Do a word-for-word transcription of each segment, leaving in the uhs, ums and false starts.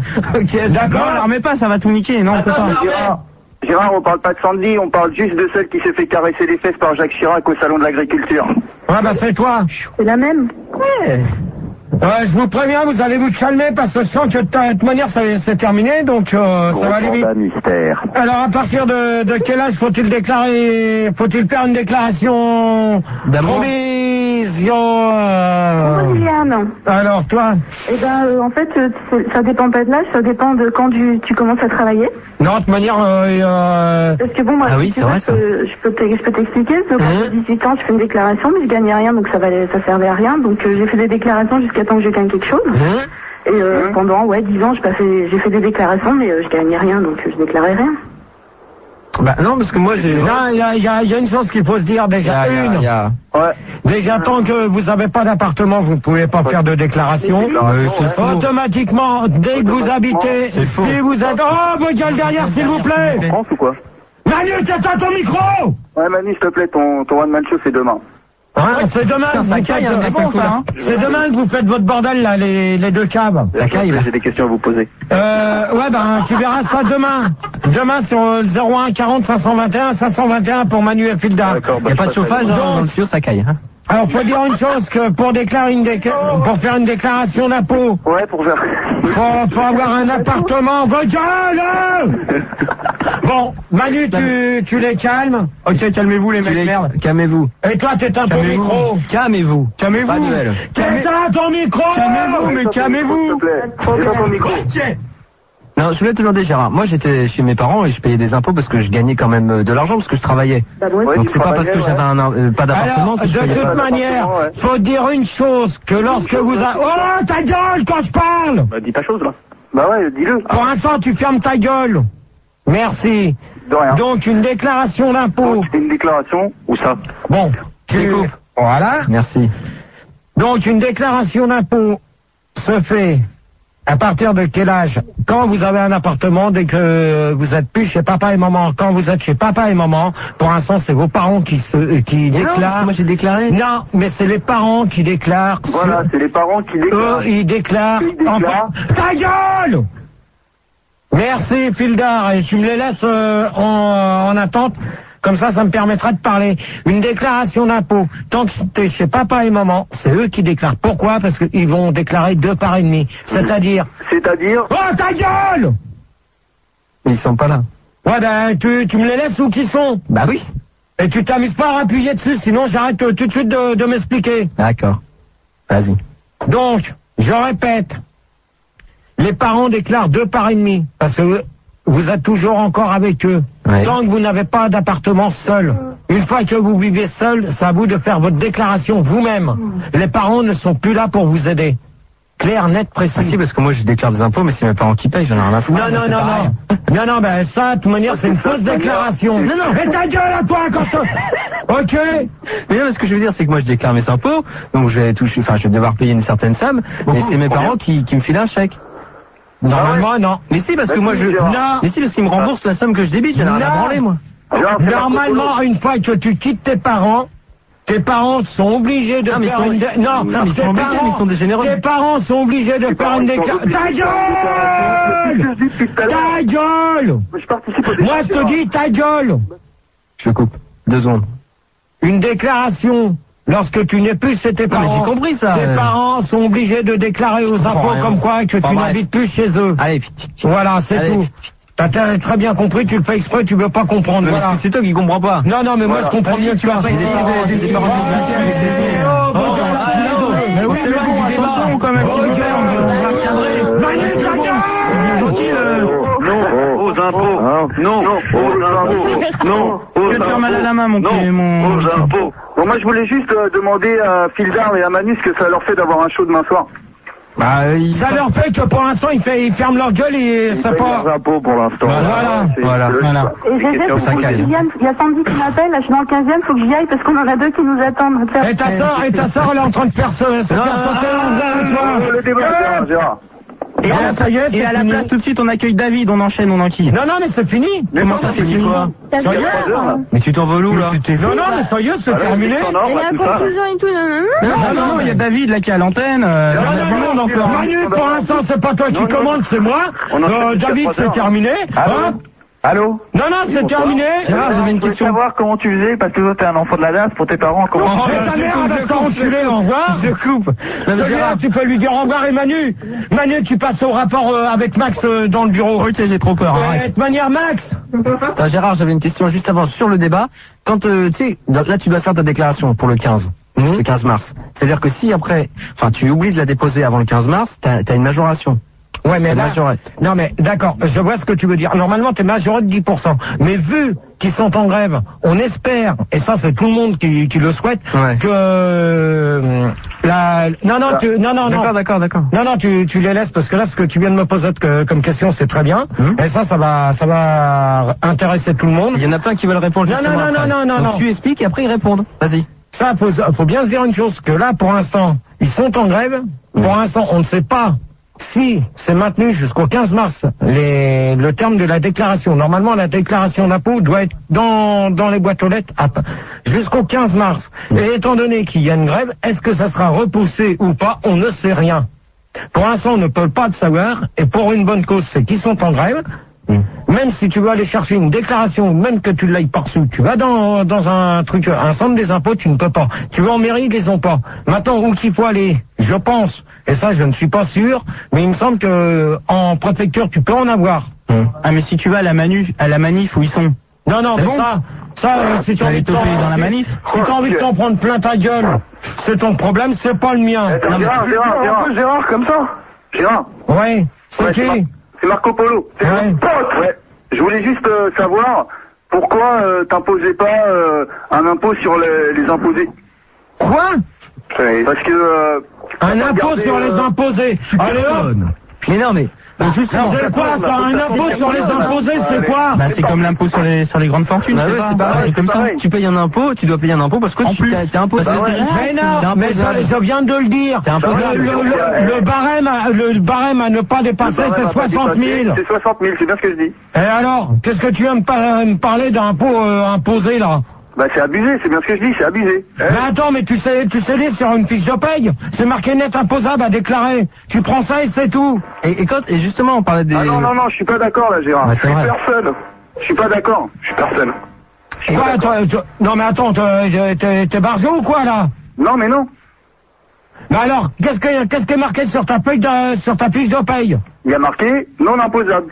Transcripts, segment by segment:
Ok, d'accord, la remets pas, ça va tout niquer, non, on peut pas. Gérard, Gérard, on parle pas de Sandy, on parle juste de celle qui s'est fait caresser les fesses par Jacques Chirac au salon de l'agriculture. Ouais, bah c'est toi. C'est la même. Ouais. Ouais, je vous préviens, vous allez vous calmer parce que je sens que de toute manière c'est terminé, donc euh, ça va aller vite. Mystère. Alors à partir de, de quel âge faut-il déclarer, faut-il faire une déclaration provision euh... Liliane. Alors toi? Eh ben, euh, en fait, euh, ça dépend pas de l'âge, ça dépend de quand tu, tu commences à travailler. Non, de toute manière, euh, euh... Parce que bon, moi, ah oui, si c'est tu vrai, veux, ça. je, je peux te- je peux t'expliquer. Donc, quand j'ai dix-huit ans, je fais une déclaration, mais je gagnais rien, donc ça valait, ça servait à rien. Donc, euh, j'ai fait des déclarations jusqu'à temps que je gagne quelque chose. Mmh. Et euh, mmh. pendant, ouais, dix ans, je passais, j'ai fait des déclarations, mais euh, je gagnais rien, donc euh, je déclarais rien. Bah non, parce que moi j'ai... Non, il y a, y, a, y a une chose qu'il faut se dire déjà. Y a, y a, une. y a... Ouais. Déjà, tant que vous n'avez pas d'appartement, vous ne pouvez pas faire de déclaration. Euh, c'est faux. Automatiquement, dès que vous habitez, C'est faux. si vous êtes... Oh, vos gueules derrière, s'il vous plaît. En France ou quoi? Manu, t'éteins ton micro. Ouais, Manu, s'il te plaît, ton, ton one-man show, c'est demain. Hein, c'est demain, Putain, que ça vous caille, faites- hein, c'est ça bon, coule, ça, hein. hein. C'est demain que vous faites votre bordel, là, les, les deux câbles. Ça caille, là. J'ai des questions à vous poser. Euh, ouais, ben, tu verras ça demain. Demain, sur le zéro un quarante cinq cent vingt et un, cinq cent vingt et un pour Manu et Filda. D'accord, Y a pas de chauffage hein, dans le tuyau, ça caille. Hein. Alors, faut dire une chose, que pour déclarer une décla- pour faire une déclaration d'impôt, Ouais, pour faire. faut, faut avoir un appartement. Vos gueules. Bon, Manu, tu, tu les calmes. Ok, calmez-vous, les mecs, merde. Calmez-vous. Et toi, t'éteins ton Calmez-vous. micro. Calmez-vous. Calmez-vous. Pas de duel. T'éteins ton micro. Calmez-vous, mais S'il calmez-vous. te plaît. J'ai pas ton micro. Tiens. Non, je voulais te demander, Gérard. Moi, j'étais chez mes parents et je payais des impôts parce que je gagnais quand même euh, de l'argent parce que je travaillais. Bah, ouais. Ouais, Donc tu c'est pas parce que travaillais, j'avais un, euh, pas d'appartement Alors, que je de payais toute pas. manière, ouais. faut dire une chose, que lorsque vous a... Oh, ta gueule quand je parle. Bah, dis pas chose, là. Bah ouais, dis-le. Pour l'instant, tu fermes ta gueule. Merci. De rien. Donc, une déclaration d'impôt. Tu fais une déclaration, ou ça? Bon, tu... Découpe. Voilà. Merci. Donc, une déclaration d'impôt se fait à partir de quel âge? Quand vous avez un appartement, dès que vous êtes plus chez papa et maman. Quand vous êtes chez papa et maman, pour l'instant, c'est vos parents qui se, qui Mais non, parce déclarent. que moi j'ai déclaré. Non, mais c'est les parents qui déclarent. Voilà, c'est les parents qui déclarent. Eux, ils déclarent. Ils déclarent. Enfin, ta gueule! Merci, Fildar, et tu me les laisses euh, en, en attente. Comme ça, ça me permettra de parler. Une déclaration d'impôt. Tant que t'es chez papa et maman, c'est eux qui déclarent. Pourquoi? Parce qu'ils vont déclarer deux parts et demi. C'est-à-dire... C'est-à-dire. Oh, ta gueule! Mais ils sont pas là. Ouais, ben, tu, tu me les laisses où qu'ils sont? Bah oui. Et tu t'amuses pas à appuyer dessus, sinon j'arrête euh, tout de suite de, de m'expliquer. D'accord. Vas-y. Donc, je répète, les parents déclarent deux parts et demi, parce que vous êtes toujours encore avec eux. Ouais. Tant que vous n'avez pas d'appartement seul. Une fois que vous vivez seul, c'est à vous de faire votre déclaration vous-même. Les parents ne sont plus là pour vous aider. Clair, net, précis. Ah si, parce que moi je déclare des impôts, mais c'est mes parents qui payent, j'en ai rien à foutre. Non, non, C'est non, pareil. non. Non, non, ben ça, de toute manière, c'est une fausse déclaration. Non, non, mais ta gueule à toi quand je te... Ok. Mais non, mais ce que je veux dire, c'est que moi je déclare mes impôts, donc je vais toucher, enfin je vais devoir payer une certaine somme, mais c'est mes parents qui, qui me filent un chèque. Normalement, non. Mais si, parce Bah, que moi je... tu diras. Non. Mais si, parce qu'ils me remboursent la somme que je débite, j'en ai rien à Non. branler, moi. Alors, c'est Normalement, une fois que tu quittes tes parents, tes parents sont obligés de Non, mais faire ils sont- une... dé- Non, Non, mais ils tes sont obligés, parents- mais ils sont des généreux. Tes parents sont obligés de Les faire parents, une ils sont déclaration. obligés Ta de faire une déclaration. gueule! C'est ce que je dis depuis tout à l'heure. Ta gueule! Je participe au Moi, je te dis ta gueule! Je coupe. Deux secondes. Une déclaration, lorsque tu n'es plus chez tes Non, mais parents... j'ai compris ça. Tes euh. parents sont obligés de déclarer aux comprends impôts rien. comme quoi que Bon, tu bref. n'habites plus chez eux. Allez, vite, vite, vite. Voilà, c'est Allez, tout. vite, vite. T'as t'as très bien compris, tu le fais exprès, tu veux pas comprendre. Mais Voilà. c'est toi qui comprends pas. Non, non, mais moi je comprends mieux que toi. Des parents, des- des parents qui- Oh, bon, Oh, ça va, allez, non, non. mais oui, C'est mais bon, bon, attention, quand même. Oh, Ok, regarde, on on va va regarder. Manu, ta gueule! Gentil, euh. Non, aux impôts. Non, aux impôts. Non, aux Je vais te faire mal à la main, mon Non, petit- mon- aux impôts. Bon, moi, je voulais juste euh, demander à Fildar et à Manu ce que ça leur fait d'avoir un show demain soir. Bah, il... Ça leur fait que pour l'instant ils, fait, ils ferment leur gueule et Ils c'est payent pas... leurs impôts pour l'instant. Voilà, C'est- voilà, c'est le voilà. choix. Et C'est G G, question faut ça que caille. Liliane, il y a Sandy qui m'appelle, là je suis dans le quinzième, faut que j'y aille parce qu'on en a deux qui nous attendent. Faire- Et ta soeur, et ta soeur elle est en train de faire ce... se faire sauter dans le Oh, le débat, Gérard, Gérard. Et, non, à, ça y est, et à la fini. place, tout de suite, on accueille David, on enchaîne, on enquille. Non, non, mais c'est fini. Mais Comment non, ça, c'est fini fini. quoi? Ça Il y fait a trois heures, là. Mais tu t'en veux où, là? Non, non, mais ça y est, c'est Ah, là, terminé. on est en ordre, Et là, la tout ça. conclusion et tout, non, non, non. Non, non, non, il y a David, là, qui est à l'antenne. Euh, Non, il y a non, du non, monde encore. Manu, pour l'instant, c'est pas toi qui Non, non. commande, c'est moi. On enchaîne Euh, jusqu'à David, trois c'est heures. terminé. Allô Hop. Allô? Non, non, c'est Bonsoir. terminé. Gérard, j'avais une Je voulais question. savoir comment tu faisais, parce que toi, t'es un enfant de la D A S pour tes parents. Comment Oh, Oh, mais je ta mère, coupe, elle va je se coupe, enculer, je au revoir. Je coupe. Non, mais Celui-là, Gérard, tu peux lui dire au revoir et Manu. Manu, tu passes au rapport euh, avec Max euh, dans le bureau. ok, j'ai trop peur. Euh, Arrête. de manière, Max. Attends, Gérard, j'avais une question juste avant sur le débat. Quand, euh, tu sais, là, tu dois faire ta déclaration pour le quinze. Le quinze mars. C'est-à-dire que si après, enfin, tu oublies de la déposer avant le quinze mars, t'as as une majoration. Ouais, mais T'as une là, majorette. non, mais d'accord, je vois ce que tu veux dire. Normalement, t'es majoré de dix pour cent. Mais vu qu'ils sont en grève, on espère, et ça, c'est tout le monde qui, qui le souhaite, Ouais. que euh, la, non, non, tu, non, non, non. D'accord, d'accord, d'accord. Non, non, tu, tu les laisses parce que là, ce que tu viens de me poser que- comme question, c'est très bien. Hum. Et ça, ça va, ça va intéresser tout le monde. Il y en a plein qui veulent répondre. Non, justement non, non, après. non, non, Donc non. tu expliques et après ils répondent. Vas-y. Ça, faut, faut bien se dire une chose, que là, pour l'instant, ils sont en grève. Pour l'instant, on ne sait pas si c'est maintenu jusqu'au quinze mars, les, le terme de la déclaration. Normalement, la déclaration d'impôt doit être dans, dans les boîtes aux lettres à- jusqu'au quinze mars. Et étant donné qu'il y a une grève, est-ce que ça sera repoussé ou pas? On ne sait rien. Pour l'instant, on ne peut pas le savoir. Et pour une bonne cause, c'est qu'ils sont en grève. Même si tu veux aller chercher une déclaration, même que tu l'aies pas reçue, tu vas dans, dans un truc, un centre des impôts, tu ne peux pas. Tu vas en mairie, ils les ont pas. Maintenant, où qu'il faut aller, je pense, et ça je ne suis pas sûr, mais il me semble que en préfecture, tu peux en avoir. Ah mais si tu vas à la manu, à la manif où ils sont. Non, non, C'est mais bon ça, ça, euh, si tu as vas envie de aller t'en toper dans la si- manif si t'as envie de t'en prendre plein ta gueule, c'est ton problème, c'est pas le mien. Attends, Gérard, Gérard, Gérard, Gérard, comme ça Gérard Ouais, c'est Ouais, qui Mar- c'est Marco Polo. C'est Ouais. mon pote. Ouais. Je voulais juste euh, savoir pourquoi euh, t'imposais pas euh, un impôt sur les, les imposés. Quoi? Parce que... Euh, Un impôt regardez, sur les euh, imposés. Allez hop. Mais non mais. Bah, justement. C'est quoi ça? Un impôt sur les imposés, c'est quoi? Bah, c'est comme l'impôt sur les sur les grandes fortunes. Bah c'est ouais, pas- c'est pareil, c'est comme c'est ça. pareil. Tu payes un impôt, tu dois payer un impôt parce que En tu plus. t'es t'es imposé. Bah ouais. Mais non, T'es mais ça, imposable. je viens de le dire. T'es imposable. Le, le, le, le barème, à, le barème à ne pas dépasser, le barème c'est à pas soixante dépasser, mille. C'est soixante mille, c'est bien ce que je dis. Et alors, qu'est-ce que tu viens me, par- me parler d'impôt euh, imposé là? Bah c'est abusé, c'est bien ce que je dis, c'est abusé. Hein Mais attends, mais tu sais, tu sais lire sur une fiche de paye, c'est marqué net imposable à déclarer. Tu prends ça et c'est tout. Et, et quand et justement on parlait des. Ah non, non, non, je suis pas d'accord là, Gérard. Ouais, je c'est suis vrai. personne. Je suis pas d'accord. Je suis personne. Je suis Quoi, pas d'accord. toi, toi- non mais attends, t'es- t'es t'es barjot ou quoi là? Non, mais non. Mais alors, qu'est-ce que qu'est-ce qui est marqué sur ta paye de- sur ta fiche de paye? Il y a marqué non imposable.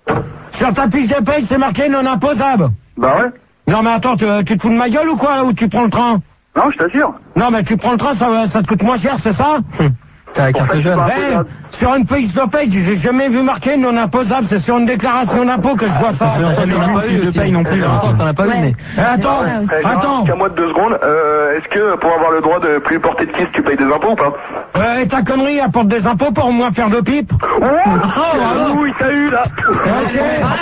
Sur ta fiche de paye, c'est marqué non imposable. Bah ouais. Non mais attends, tu, tu te fous de ma gueule ou quoi là où tu prends le train? Non, je t'assure. Non mais tu prends le train, ça, ça te coûte moins cher, c'est ça? T'as la carte Pour ça, jeune. c'est pas Eh, imposable. sur une fiche de paye, j'ai jamais vu marqué non imposable, c'est sur une déclaration d'impôt que je vois ça. Ça fait longtemps que t'en as pas vu de paye non plus. Ça fait longtemps que t'en as pas vu, mais. Eh, attends, Eh, Gérard, attends, qu'à moi de deux secondes, euh, est-ce que pour avoir le droit de plus porter de kiss, tu payes des impôts ou pas? euh, et ta connerie apporte des impôts pour au moins faire de pipe? Oh, voilà. oui, t'as eu là. Ok.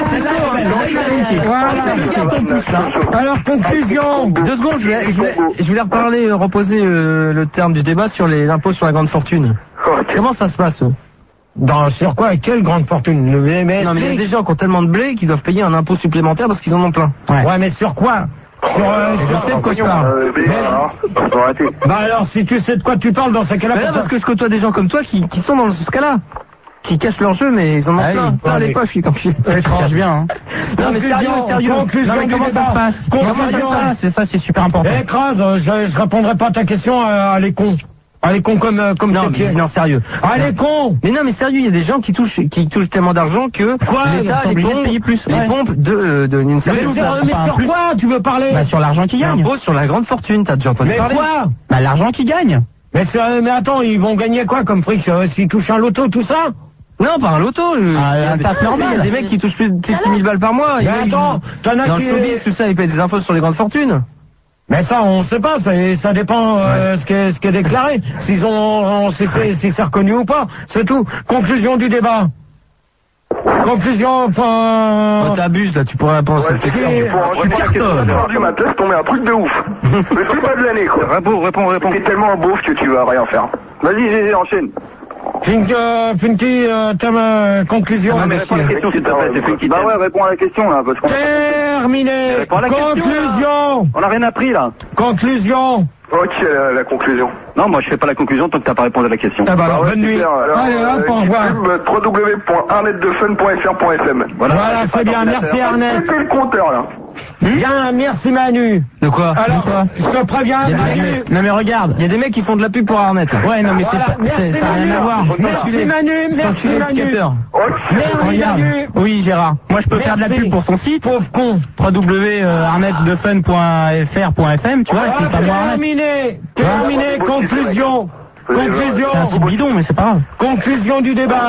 Voilà. Voilà. Alors, conclusion. Deux secondes, je voulais, je voulais, je voulais reparler, euh, reposer euh, le terme du débat sur les impôts sur la grande fortune. Ok. Comment ça se passe eux Dans, sur quoi? Quelle grande fortune? Le M S. Non mais il y a des gens qui ont tellement de blé qu'ils doivent payer un impôt supplémentaire parce qu'ils en ont plein. Ouais, mais sur quoi? Sur, euh, Je sur- sais de quoi je parle. Euh, mais, alors, faut arrêter. Bah alors, si tu sais de quoi tu parles dans ces cas-là, Mais là, pourquoi- parce que je côtoie des gens comme toi qui, qui sont dans ce cas-là. Qui cachent leur jeu, mais ils en ont Ah oui, plein, plein ouais, les mais- poches, quand je cache bien, hein. Non, mais sérieux, sérieux. Conclusion Non, mais du comment ça débat. se passe? Comment ça se Conclusion. passe? C'est ça, c'est super important. Écrase, euh, je, je répondrai pas à ta question, euh, elle est con. Elle est con comme, euh, comme Non, t'es mais pieds. non, sérieux. Elle est con. Mais non, mais sérieux, il y a des gens qui touchent, qui touchent tellement d'argent que Quoi? l'État Ils sont est obligé de obligés payer plus. Ouais. Les pompes de, euh, de, d'une Mais, certaine sur, enfin, mais un sur plus. quoi tu veux parler? Bah, sur l'argent qui gagne. L'impôt sur la grande fortune, t'as déjà entendu Mais parler? quoi? Bah, l'argent qui gagne. Mais, c'est- mais attends, ils vont gagner quoi comme fric euh, s'ils touchent un loto, tout ça? Non, pas un loto. euh, Ah, il y a un des- taf normal. Il y a des mecs qui touchent plus de six mille balles par mois. Mais Il y a- attends, t'en as dans qui- le showbiz, tout ça, ils payent des impôts sur les grandes fortunes. Mais ça, on sait pas, c'est- ça dépend euh, ce qui est, ce qui est déclaré. S'ils ont, si c'est si c'est reconnu ou pas, c'est tout. Conclusion du débat. Conclusion, enfin... Oh, t'abuses, là, tu pourrais répondre à cette qui- question. Tu cartonnes. Du matin, c'est tombé un truc de ouf. Mais c'est pas de l'année, quoi. Réponds, réponds, réponds. T'es tellement un beauf que tu vas rien faire. Vas-y, Gégé, enchaîne. Funky, euh, Funky, euh, ta euh, conclusion. Ah, mais réponds à la question, s'il te plaît, c'est Funky. Bah ouais, réponds à la question, là, parce qu'on... Terminé. Conclusion. On a rien appris, là. Conclusion. Ok, la, la conclusion. Non, moi je fais pas la conclusion tant que t'as pas répondu à la question. Ah bah alors, Ah ouais, bonne nuit. super. Alors, Allez, hop, au revoir. w w w point arnett de fun point f r point f m. Voilà, Voilà, c'est bien, merci Arnett. C'est le compteur, là. Bien, merci Manu. De quoi? Alors, De quoi? je te préviens, Il y a des Manu. mecs- Non mais regarde, il y a des mecs qui font de la pub pour Arnett. Ouais, non mais Voilà, c'est pas, merci c'est- ça n'a Manu. rien à voir. Merci Manu, merci Manu. Merci Regarde. Manu. Oui, Gérard. Moi, je peux faire de la Merci. pub pour son site. Pauvre con. w w w point arnett de fun point f r point f m, tu vois, c'est pas moi Arnett. Terminé, terminé, conclusion. Conclusion. C'est un site bidon, mais c'est pas grave. Conclusion du débat.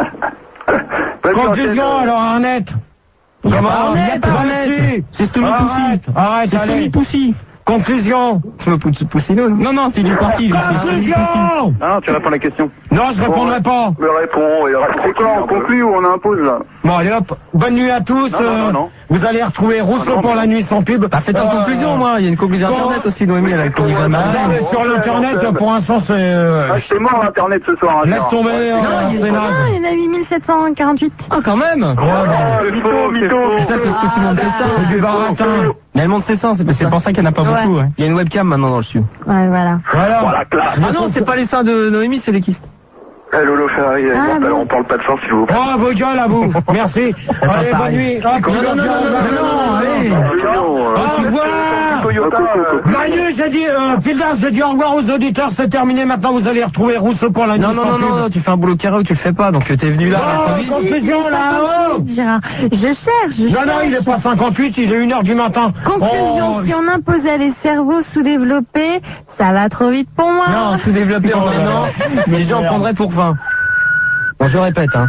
Conclusion, alors Arnett. Comment Arnett, Arnett. C'est Stomy Arrête, Poussy. arrête, C'est allez. Stomy Poussy. Conclusion. Poussino. Non, non, c'est du parti. lui. C'est Stomy Poussy. Conclusion. Ah non, tu réponds à la question. Non, je répondrai pas. Mais réponds, il répond. C'est quoi, on conclut ou on impose, là? Bon, allez hop. Bonne nuit à tous. Non, non, euh, non, non. Vous allez retrouver Rousseau Non, non, pour mais- la nuit sans pub. Bah, faites en Euh, conclusion, moi. Il y a une conclusion bon. internet aussi, Noémie, elle a une conclusion Ah, internet. mais sur l'internet, pour l'instant, c'est... euh, Ah, c'est mort, Internet, ce soir. hein, Laisse Gérard. tomber, euh, c'est naze. Ah, il y en a huit mille sept cent quarante-huit. Ah, quand même. Ah, mytho, mytho. Mais ça, c'est ce que tout le monde fait ça. C'est du baratin. Mais elle monte ses seins, c'est c'est pour ça qu'il n'y en a pas Ouais. beaucoup. ouais. Il y a une webcam maintenant dans le studio. Ouais, voilà. Voilà. Voilà, classe. Ah non, c'est pas les seins de Noémie, c'est les kystes. Eh, Lolo Ferrari, Ah, bon. on parle pas de sang, s'il vous plaît. Oh, vos gueules à vous. Merci. Allez, ça bonne arrive. nuit. Hop, Non, non, non, non, non, non, allez. Ah, tu vois. Toyota, euh, Manu, j'ai dit, euh, Fildas, j'ai dit au revoir aux auditeurs, c'est terminé. Maintenant, vous allez retrouver Rousseau pour la nuit Non, non, sans non, pub. non, non, tu fais un boulot carré ou tu le fais pas, donc t'es venu là. Oh, à l'improviste. conclusion, là-haut. Gérard. Je cherche, je Non, non, il est cherche. pas cinquante-huit, il est une heure du matin. Conclusion, Oh, si on imposait les cerveaux sous-développés, ça va trop vite pour moi. Non, sous-développé en un an, les gens prendraient pour vingt. Bon, je répète, hein.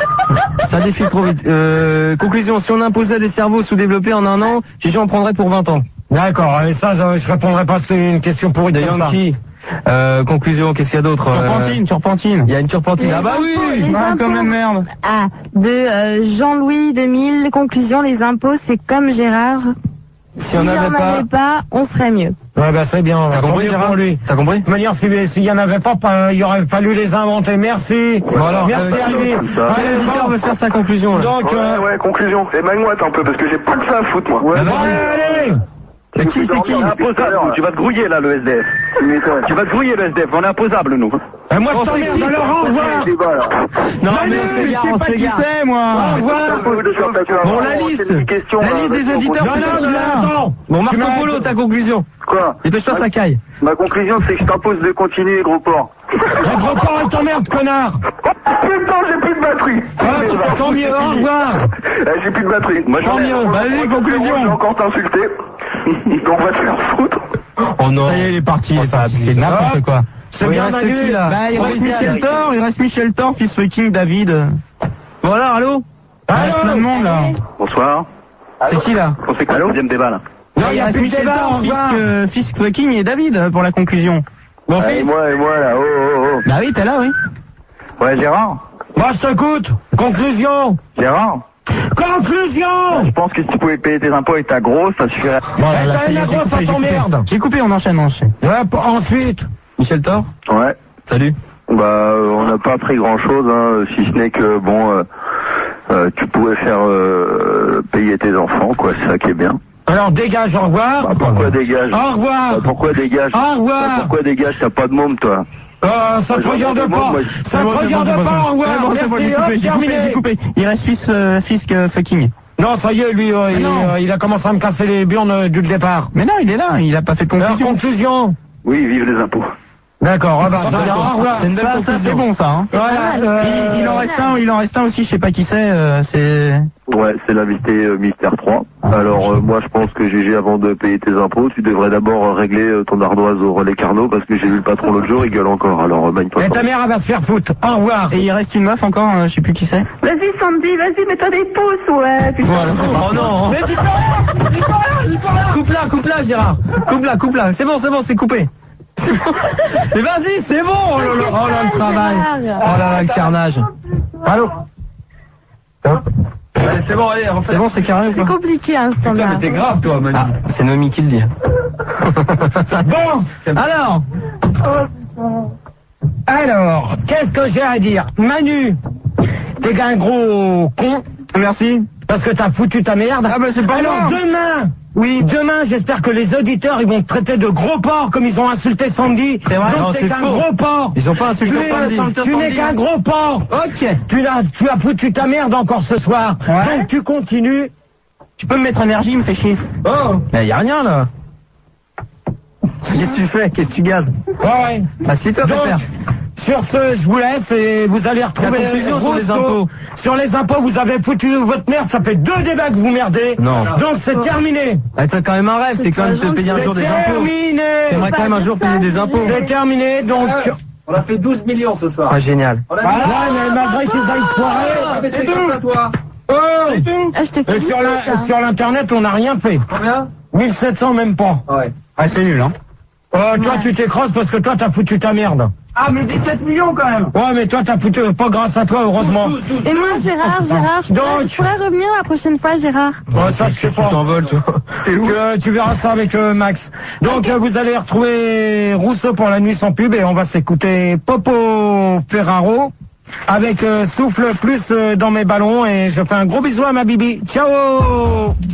Ça défile trop vite. Euh, conclusion, si on imposait des cerveaux sous-développés en un an, les gens en prendraient pour vingt ans. D'accord, et ça, je, je répondrai pas, c'est une question pourrie de De comme ça. Yankee. Euh, conclusion, qu'est-ce qu'il y a d'autre? Turpentine, turpentine. Il y a une turpentine. Les Ah bah impôts, oui, les ah, comme impôts. une merde. Ah, de euh, Jean-Louis deux mille, conclusion, les impôts, c'est comme Gérard. Si on S'il n'y n'avait en pas... avait pas, on serait mieux. Ouais, bah, c'est bien. T'as Tant compris, mieux Gérard? pour lui. T'as compris? De toute manière, si- s'il y en avait pas, pas, il aurait fallu les inventer. Merci. Bon alors, Merci euh, à lui. ça. Allez, L'éditeur bon. veut faire sa conclusion, là. Donc, Ouais, euh, ouais, conclusion. Émaille-moi un peu, parce que j'ai pas que ça à foutre, moi. Ouais, allez, allez. Mais qui, c'est qui? Imposable, tu vas te grouiller, là, le S D F. Tu vas te grouiller, le S D F. On est imposable, nous. Et moi, je t'emmerde, alors, au revoir. Non, Manu, mais on je s'égare, sais on pas qui s'égare. c'est, moi. Au revoir. Bon, la liste. La liste des auditeurs. Non, non, non, attends. Bon, Tu Marco m'as- Polo, ta conclusion. Quoi? Dépêche-toi, ça caille. Ma conclusion, c'est que je t'impose de continuer, gros porc. Le gros porc, il t'emmerde, connard. Putain, j'ai plus de batterie. Ah, tant mieux, au revoir. Eh, j'ai plus de batterie. Moi, Tant mieux. Vas-y, conclusion. J'ai encore t'insulté. Donc, on va te faire foutre. Oh non. Ça y est, il est parti. il est parti. C'est n'importe quoi. C'est Bon, il bien, reste Manu. qui, là? Bah, il Oh, reste Michel Michel Thor, il reste Michel Thor, puis ce King David. Bon alors, allô? Allô? Il reste plein de monde, là. Bonsoir. C'est qui, là? On fait quoi le deuxième débat, là? Non, il y il a reste plus de Michel débat, Thor, au revoir. Fisk, euh, Fisk, King et David pour la conclusion. Bon, Ah, et fils. moi, et moi, là. Oh, oh, oh. Bah oui, t'es là, oui. Ouais, Gérard? Moi, je t'écoute. Conclusion. Gérard? Conclusion. Je pense que si tu pouvais payer tes impôts avec ta grosse, ça suffirait. Bon, Eh, là, t'as ça y une est, j'ai grosse, coupé, ça j'ai coupé. t'emmerde. J'ai coupé, on enchaîne, on enchaîne. Ouais, p- ensuite. Michel Thor, Ouais. salut. Bah, euh, on n'a pas appris grand-chose, hein, si ce n'est que, bon, euh, euh, tu pouvais faire euh, payer tes enfants, quoi, c'est ça qui est bien. Alors, dégage, au revoir. Bah, pourquoi dégage Au revoir. Bah, pourquoi dégage Au revoir. Bah, pourquoi dégage T'as pas de môme, toi. Euh, ça te J'en ai regarde des mots, pas. moi. Ça C'est te bon, c'est bon, regarde c'est bon, pas, c'est au bon. revoir. C'est bon, c'est bon, Merci, j'ai hop, coupé, j'ai coupé, terminé. j'ai coupé. Il reste Fisk, euh, Fisk euh, fucking. Non, ça y est, lui, euh, il, non. euh, il a commencé à me casser les burnes euh, du départ. Mais non, il est là, il a pas fait de Alors, conclusion. conclusion. Oui, vive les impôts. D'accord, ah bah, ça, D'accord. au revoir. C'est une belle Ça, ça, conclusion. c'est C'est bon. bon, ça, hein. Voilà, Ah, euh, Il, il en reste un, il en reste un aussi, je sais pas qui c'est, euh, c'est... Ouais, c'est l'invité euh, Mystère trois. Alors, euh, moi, je pense que G G, avant de payer tes impôts, tu devrais d'abord euh, régler euh, ton ardoise au relais Carnot, parce que j'ai vu le patron l'autre jour, il gueule encore. Alors, euh, magne-toi. Et ta mère, elle va se faire foutre. Au revoir. Et il reste une meuf encore, euh, je sais plus qui c'est. Vas-y, Sandy, vas-y, mets-toi des pouces, ouais. Putain. Voilà, c'est parti. Oh non. Mais dis pas rien, dis pas rien, dis pas rien. Coupe-la, coupe-la, Gérard. Coupe-la, coupe-la. C'est bon, c'est bon, c'est coupé. Mais vas-y, c'est bon. Oh là là, oh là, le travail. Oh là là, le carnage. Allô? Allez, c'est bon, allez, c'est bon, c'est carré ou C'est pas? compliqué, hein, ce temps-là. grave, toi, Manu. Ah, c'est Noémie qui le dit. Bon. Alors? Oh, Alors, qu'est-ce que j'ai à dire? Manu, t'es un gros con. Merci. Parce que t'as foutu ta merde. Ah bah c'est pas Alors moi. demain, oui, demain, j'espère que les auditeurs, ils vont te traiter de gros porc comme ils ont insulté Sandy. C'est vrai. Donc Non, t'es c'est qu'un faux. gros porc. Ils ont pas insulté Tu es- Sandy. Tu n'es qu'un gros porc. Ok. Tu as, tu as foutu ta merde encore ce soir. Ouais. Donc tu continues. Tu peux me mettre énergie, il me fait chier. Oh. Mais y a rien là. Qu'est-ce que tu fais? Qu'est-ce que tu gazes? Ouais, ouais. Assieds-toi, Donc, père. sur ce, je vous laisse et vous allez retrouver La conclusion sur les Rousseau. impôts. Sur les impôts, vous avez foutu votre merde, ça fait deux débats que vous merdez. Non. Donc c'est terminé. Ah, t'as quand même un rêve, c'est quand même se payer un C'est jour des impôts. terminé. T'aimerais quand même un jour payer des impôts. C'est terminé, donc... On a fait douze millions ce soir. Ah, génial. On a Voilà, mais malgré qu'ils aillent foirer... Ah, mais c'est grâce à toi. Oh Ah, je te Et félicite, sur la- ça. sur l'internet, on n'a rien fait. Combien? mille sept cents même pas. Ah ouais. Ah, c'est nul, hein. Oh, toi, Ouais. tu t'écrasses parce que toi, t'as foutu ta merde. Ah, mais dix-sept millions quand même. Ouais, mais toi, t'as foutu... Pas grâce à toi, heureusement. Et moi, Gérard, Gérard, je pourrais, Donc- je pourrais revenir la prochaine fois, Gérard. Ouais, ça, je sais pas. Tu t'envoles, toi. Que tu verras ça avec euh, Max. Donc euh, vous allez retrouver Rousseau pour la nuit sans pub et on va s'écouter Popo Ferraro avec euh, Souffle plus euh, dans mes ballons et je fais un gros bisou à ma bibi. Ciao.